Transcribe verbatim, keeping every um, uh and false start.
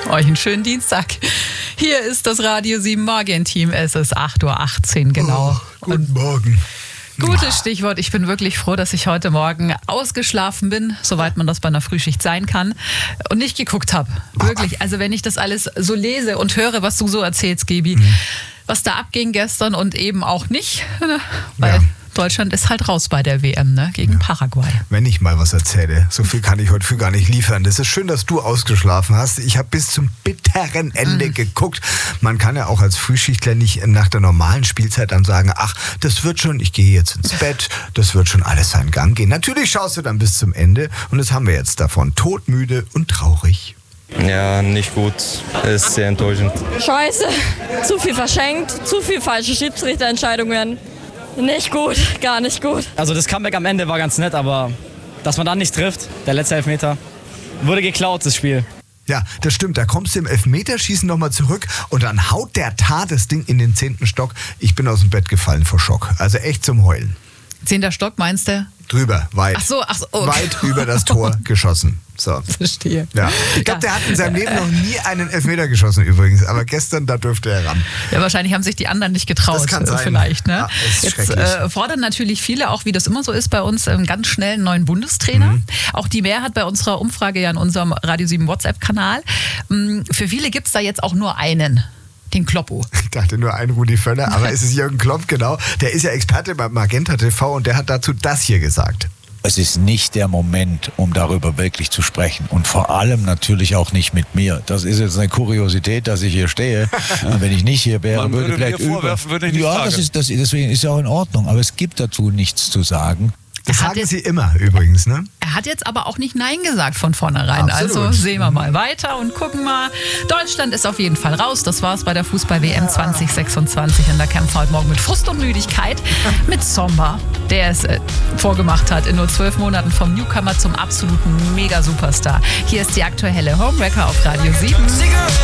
Euch einen schönen Dienstag. Hier ist das Radio sieben Morgenteam. Es ist acht Uhr achtzehn, genau. Oh, guten Morgen. Gutes Stichwort. Ich bin wirklich froh, dass ich heute Morgen ausgeschlafen bin, soweit man das bei einer Frühschicht sein kann, und nicht geguckt habe. Wirklich. Also wenn ich das alles so lese und höre, was du so erzählst, Gebi, mhm. was da abging gestern und eben auch nicht, ne? Weil ja. Deutschland ist halt raus bei der W M, ne? Gegen ja. Paraguay. Wenn ich mal was erzähle, so viel kann ich heute für gar nicht liefern. Das ist schön, dass du ausgeschlafen hast. Ich habe bis zum bitteren Ende mhm. geguckt. Man kann ja auch als Frühschichtler nicht nach der normalen Spielzeit dann sagen, ach, das wird schon, ich gehe jetzt ins Bett, das wird schon alles seinen Gang gehen. Natürlich schaust du dann bis zum Ende und das haben wir jetzt davon. Todmüde und traurig. Ja, nicht gut. Ist sehr enttäuschend. Scheiße. Zu viel verschenkt, zu viel falsche Schiedsrichterentscheidungen. Nicht gut, gar nicht gut. Also das Comeback am Ende war ganz nett, aber dass man dann nicht trifft, der letzte Elfmeter, wurde geklaut, das Spiel. Ja, das stimmt. Da kommst du im Elfmeterschießen nochmal zurück und dann haut der Tat das Ding in den zehnten Stock. Ich bin aus dem Bett gefallen vor Schock. Also echt zum Heulen. Zehnter Stock meinst du? Drüber, weit. Ach so, ach so. Okay. Weit über das Tor geschossen. So. Verstehe. Ja. Ich glaube, der hat in seinem Leben noch nie einen Elfmeter geschossen übrigens. Aber gestern, da dürfte er ran. Ja, wahrscheinlich haben sich die anderen nicht getraut. Das kann sein. Vielleicht, ne? Ja, ist Jetzt äh, fordern natürlich viele, auch wie das immer so ist bei uns, einen ganz schnellen neuen Bundestrainer. Mhm. Auch die Mehrheit bei unserer Umfrage ja in unserem Radio sieben WhatsApp-Kanal. Für viele gibt es da jetzt auch nur einen. Den Kloppo. Ich dachte nur ein Rudi Völler, aber es ist Jürgen Klopp, genau. Der ist ja Experte beim Magenta T V und der hat dazu das hier gesagt. Es ist nicht der Moment, um darüber wirklich zu sprechen. Und vor allem natürlich auch nicht mit mir. Das ist jetzt eine Kuriosität, dass ich hier stehe. Wenn ich nicht hier wäre, Man würde, würde vielleicht mir vorwerfen, würde ich nicht Ja, fragen. das ist, das, deswegen ist ja auch in Ordnung. Aber es gibt dazu nichts zu sagen. Das sagen jetzt, Sie immer übrigens, ne? Er hat jetzt aber auch nicht Nein gesagt von vornherein. Absolut. Also sehen wir mal weiter und gucken mal. Deutschland ist auf jeden Fall raus. Das war's bei der Fußball-W M zwanzig sechsundzwanzig. Und da kämpfen wir heute Morgen mit Frust und Müdigkeit mit Zomba, der es äh, vorgemacht hat in nur zwölf Monaten vom Newcomer zum absoluten Mega-Superstar. Hier ist die aktuelle Homewrecker auf Radio sieben.